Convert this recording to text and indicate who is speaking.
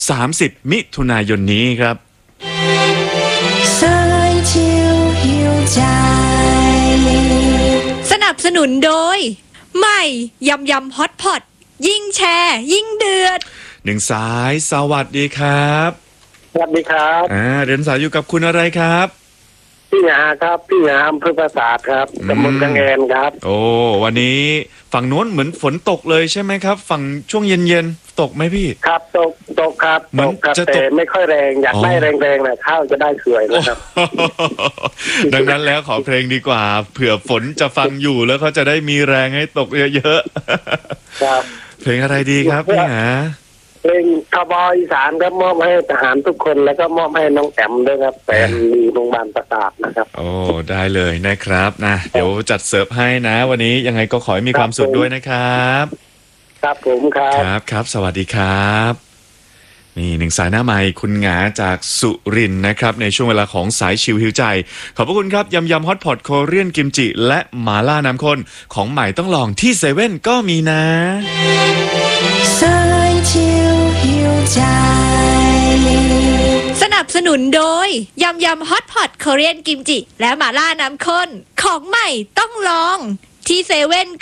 Speaker 1: 30 มิถุนายนนี้ครับ
Speaker 2: สายชิวหิวใจ
Speaker 3: สนับสนุนโดยใหม่ยำยำฮอตพอตยิ่งแชร์ยิ่งเดือด
Speaker 1: 1 สายสวัสดีครับ
Speaker 4: สวัสดีครับ
Speaker 1: เดินสายอยู่กับคุณอะไรครับ
Speaker 4: พี่หาครับพี่หาอำเภอปราสาทครับตำบลกระแงนครับ
Speaker 1: โอ้วันนี้ฝั่งโน้นเหมือนฝนตกเลยใช่ไหมครับฝั่งช่วงเย็นๆตกไหมพี่
Speaker 4: ครับตกครับ
Speaker 1: เหมือนจะตก
Speaker 4: แต่ไม่ค่อยแรงอยากได้แรงๆนะข้าวจะได้สวยนะครับ
Speaker 1: ดังนั้นแล้วขอเพลงดีกว่าเผื่อฝนจะฟังอยู่แล้วเขาจะได้มีแรงให้ตกเยอะ
Speaker 4: ๆครับ
Speaker 1: เพลงอะไรดีครับพี่หา
Speaker 4: เพลงคาวบอยอีสานครับมอบให้ทหารทุกคนแล้วก็มอบให้น้องแอมด้วยครับแฟนมีโรงพยาบาลประสาทนะครับ
Speaker 1: โอ้ได้เลยนะครับนะเดี๋ยวจัดเสิร์ฟให้นะวันนี้ยังไงก็ขอให้มีความสุขด้วยนะครับ
Speaker 4: ครับผม
Speaker 1: ครับสวัสดีครับนี่1 สายหน้าไมค์คุณหงาจากสุรินทร์นะครับในช่วงเวลาของสายชิวหิวใจขอบพระคุณครับยำฮอตพอตโคเรียนกิมจิและหม่าล่าน้ำข้นของใหม่ต้องลองที่เซเว่นก็มีนะ
Speaker 2: สายชิวหิวใจ
Speaker 3: สนับสนุนโดยยำฮอตพอตโคเรียนกิมจิและหม่าล่าน้ำข้นของใหม่ต้องลองที่เซเว่น